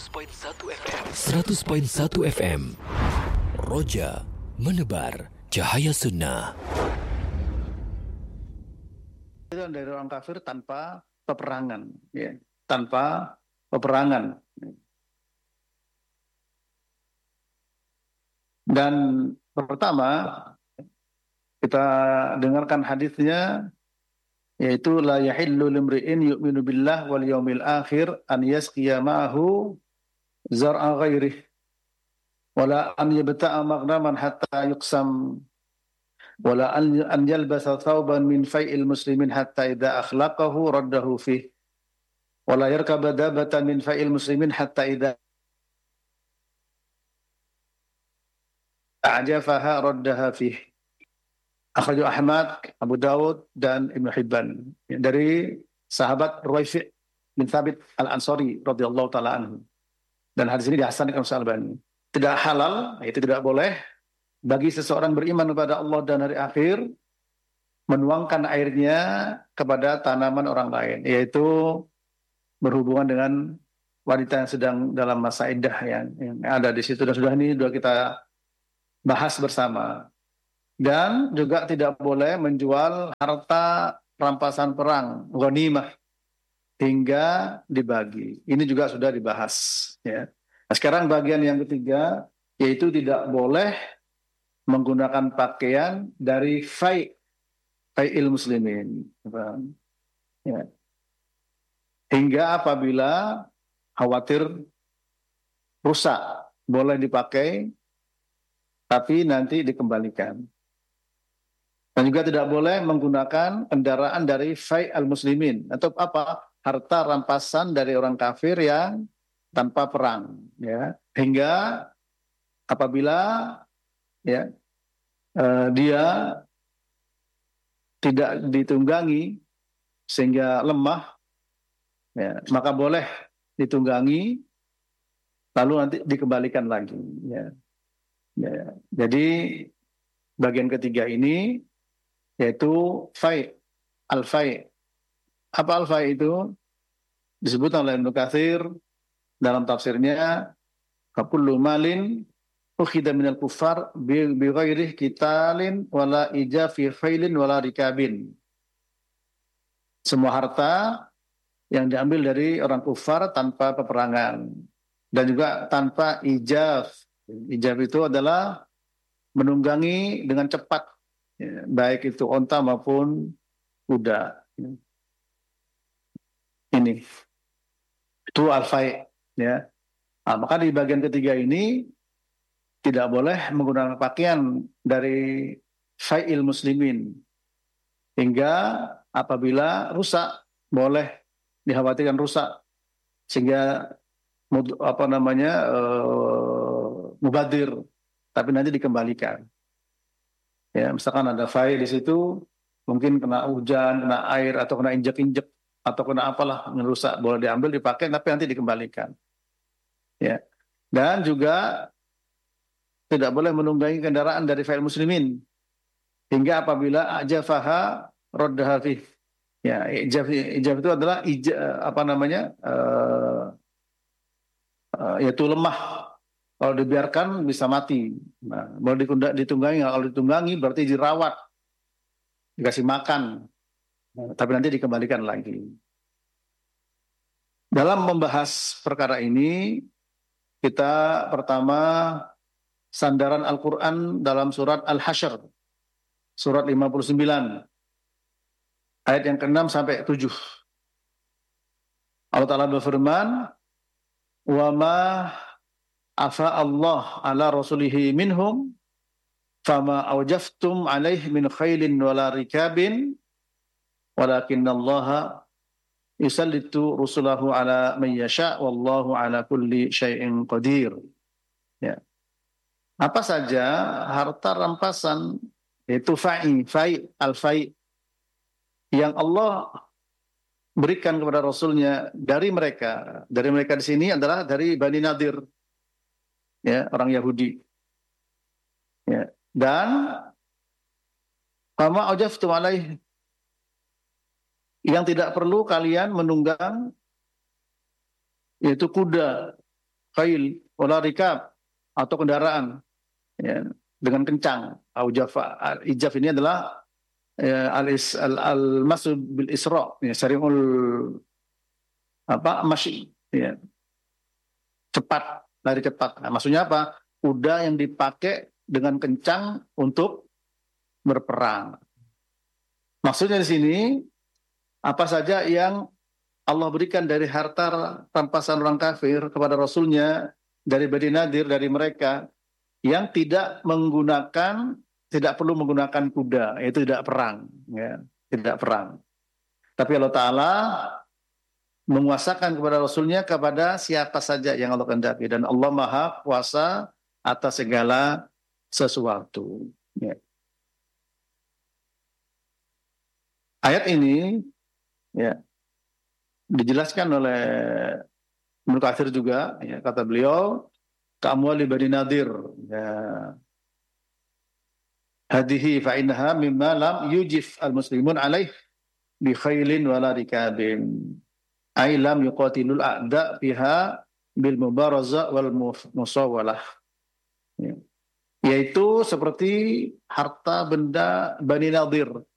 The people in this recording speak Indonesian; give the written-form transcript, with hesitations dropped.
100.1 FM. Roja menebar cahaya sunnah. Dari orang kafir tanpa peperangan, ya. Tanpa peperangan. Dan pertama kita dengarkan hadisnya, yaitu la yahillu limri'in yu'minu billah wal yawmil akhir an yasqiya ma'ahu zar'a ghairih wala an yabta'a maghnaman hatta yuqsam wala an yalbasa thawban min fai'il muslimin hatta idza akhlaqahu raddahu fih wala yarkaba dabatan min fai'il muslimin hatta idza a'jafaha raddaha fih. Akhrajahu Ahmad, Abu Dawud, dan Ibnu Hibban. Dari sahabat Ruwaifi' bin Thabit Al-Ansari radhiyallahu taala anhu. Dan hadis ini dihasankan oleh Al-Albani. Tidak halal, itu tidak boleh bagi seseorang beriman kepada Allah dan hari akhir menuangkan airnya kepada tanaman orang lain, yaitu berhubungan dengan wanita yang sedang dalam masa iddah yang ada di situ, dan sudah kita bahas bersama. Dan juga tidak boleh menjual harta rampasan perang, ghanimah, hingga dibagi. Ini juga sudah dibahas. Ya. Nah, sekarang bagian yang ketiga, yaitu tidak boleh menggunakan pakaian dari fai'il muslimin. Ya. Hingga apabila khawatir rusak, boleh dipakai, tapi nanti dikembalikan. Dan juga tidak boleh menggunakan kendaraan dari fai'al muslimin, atau apa, harta rampasan dari orang kafir yang tanpa perang, ya. Hingga apabila ya dia tidak ditunggangi sehingga lemah, ya, maka boleh ditunggangi lalu nanti dikembalikan lagi, ya. Ya. Jadi bagian ketiga ini yaitu al-fai'. Apa al-fai' itu? Disebut oleh Ibnu Katsir dalam tafsirnya, kullu malin ukhidha minal kuffar bi ghairi qitalin wala ijafi khailin wala rikabin. Semua harta yang diambil dari orang kufar tanpa peperangan dan juga tanpa ijaf. Ijaf itu adalah menunggangi dengan cepat, ya, baik itu onta maupun kuda. Ini itu al-fai', ya. Nah, maka di bagian ketiga ini tidak boleh menggunakan pakaian dari fai'il muslimin hingga apabila rusak, boleh dikhawatirkan rusak sehingga mubadir, tapi nanti dikembalikan. Ya, misalkan ada fai di situ, mungkin kena hujan, kena air, atau kena injek-injek, atau kena apalah, merusak, boleh diambil, dipakai, tapi nanti dikembalikan. Ya. Dan juga tidak boleh menunggangi kendaraan dari fa'il muslimin hingga apabila ajafaha raddaha fih. Ya, ijaf itu adalah yaitu lemah. Kalau dibiarkan bisa mati. Nah, boleh ditunggangi. Kalau ditunggangi berarti dirawat, dikasih makan, tapi nanti dikembalikan lagi. Dalam membahas perkara ini, kita pertama sandaran Al-Quran dalam surat Al-Hasyr, surat 59, ayat yang ke-6 sampai 7. Allah Ta'ala berfirman, wa ma afa Allah ala rasulihi minhum fama awjaftum alaih min khailin wala rikabin walakinallaha yusallitu rusulahu ala man yasha wallahu ala kulli syai'in qadir. Ya. Apa saja harta rampasan, yaitu al-fai' yang Allah berikan kepada Rasulnya dari mereka. Dari mereka di sini adalah dari Bani Nadir, ya, orang Yahudi. Ya. Dan fama awjaftum alaih, yang tidak perlu kalian menunggang, yaitu kuda khail wala rikab, atau kendaraan ya, dengan kencang. Ijaf ini adalah al-masud bil isra, ya, syari'ul masyi, ya, cepat, lari cepat. Nah, maksudnya apa? Kuda yang dipakai dengan kencang untuk berperang. Maksudnya di sini apa saja yang Allah berikan dari harta rampasan orang kafir kepada Rasulnya dari Bani Nadir, dari mereka yang tidak perlu menggunakan kuda, yaitu tidak perang, ya, tidak perang. Tapi Allah Ta'ala menguasakan kepada Rasulnya kepada siapa saja yang Allah kehendaki, dan Allah Maha Kuasa atas segala sesuatu. Ya. Ayat ini ya dijelaskan oleh Ibnu Katsir juga, ya, kata beliau, ka'amwali Bani Nadir, ya, hadihi fa innaha mimma lam yujif al-muslimun alaih bi khailin wala rikabin, ay lam yuqatilul a'da biha bil mubaraza wal musawalah, ya. Yaitu seperti harta benda Bani Nadir